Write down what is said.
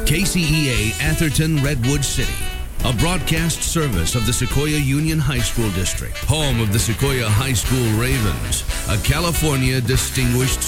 KCEA Atherton Redwood City, a broadcast service of the Sequoia Union High School District, home of the Sequoia High School Ravens, a California Distinguished